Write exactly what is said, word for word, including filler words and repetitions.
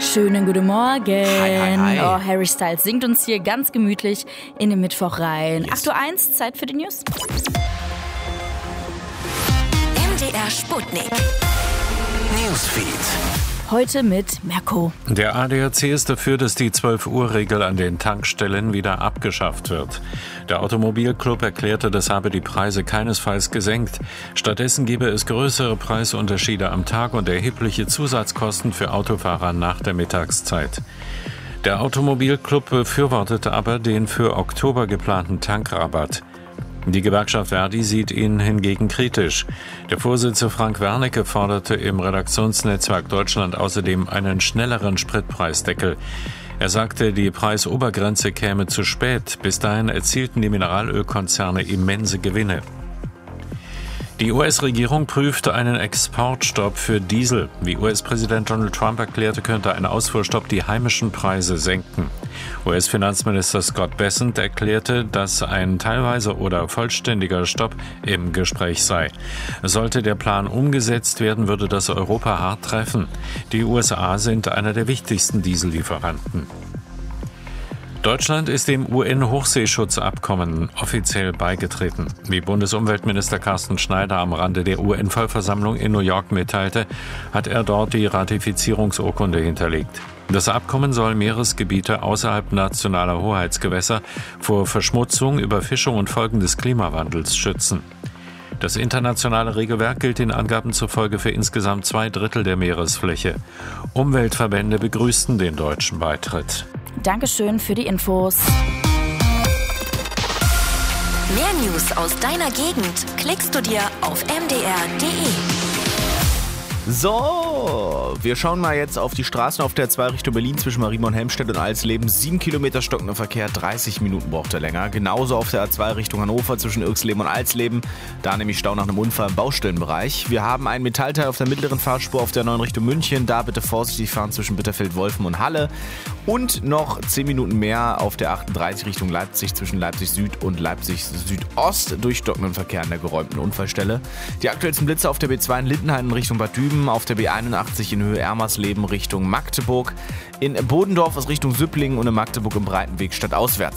Schönen guten Morgen. Hi, hi, hi. Oh, Harry Styles singt uns hier ganz gemütlich in den Mittwoch rein. Yes. acht Uhr eins, Zeit für die News. M D R Sputnik Newsfeed. Heute mit Merko. Der A D A C ist dafür, dass die zwölf Uhr Regel an den Tankstellen wieder abgeschafft wird. Der Automobilclub erklärte, das habe die Preise keinesfalls gesenkt. Stattdessen gebe es größere Preisunterschiede am Tag und erhebliche Zusatzkosten für Autofahrer nach der Mittagszeit. Der Automobilclub befürwortete aber den für Oktober geplanten Tankrabatt. Die Gewerkschaft Verdi sieht ihn hingegen kritisch. Der Vorsitzende Frank Wernicke forderte im Redaktionsnetzwerk Deutschland außerdem einen schnelleren Spritpreisdeckel. Er sagte, die Preisobergrenze käme zu spät. Bis dahin erzielten die Mineralölkonzerne immense Gewinne. Die U S-Regierung prüfte einen Exportstopp für Diesel. Wie U S-Präsident Donald Trump erklärte, könnte ein Ausfuhrstopp die heimischen Preise senken. U S-Finanzminister Scott Bessent erklärte, dass ein teilweise oder vollständiger Stopp im Gespräch sei. Sollte der Plan umgesetzt werden, würde das Europa hart treffen. Die U S A sind einer der wichtigsten Diesellieferanten. Deutschland ist dem U N-Hochseeschutzabkommen offiziell beigetreten. Wie Bundesumweltminister Carsten Schneider am Rande der U N-Vollversammlung in New York mitteilte, hat er dort die Ratifizierungsurkunde hinterlegt. Das Abkommen soll Meeresgebiete außerhalb nationaler Hoheitsgewässer vor Verschmutzung, Überfischung und Folgen des Klimawandels schützen. Das internationale Regelwerk gilt den Angaben zufolge für insgesamt zwei Drittel der Meeresfläche. Umweltverbände begrüßten den deutschen Beitritt. Dankeschön für die Infos. Mehr News aus deiner Gegend klickst du dir auf m d r punkt d e. So, wir schauen mal jetzt auf die Straßen auf der zwei Richtung Berlin zwischen Marienborn, Helmstedt und Alsleben. Sieben Kilometer stockender Verkehr, dreißig Minuten braucht er länger. Genauso auf der A zwei Richtung Hannover zwischen Irxleben und Alsleben. Da nämlich Stau nach einem Unfall im Baustellenbereich. Wir haben ein Metallteil auf der mittleren Fahrspur auf der neuen Richtung München. Da bitte vorsichtig fahren zwischen Bitterfeld-Wolfen und Halle. Und noch zehn Minuten mehr auf der achtunddreißig Richtung Leipzig zwischen Leipzig Süd und Leipzig Südost durch stockenden Verkehr an der geräumten Unfallstelle. Die aktuellsten Blitze auf der B zwei in Lindenhain in Richtung Bad Düben, auf der B einundachtzig in Höhe Ermersleben Richtung Magdeburg, in Bodendorf aus Richtung Süpplingen und in Magdeburg im Breitenweg stadtauswärts.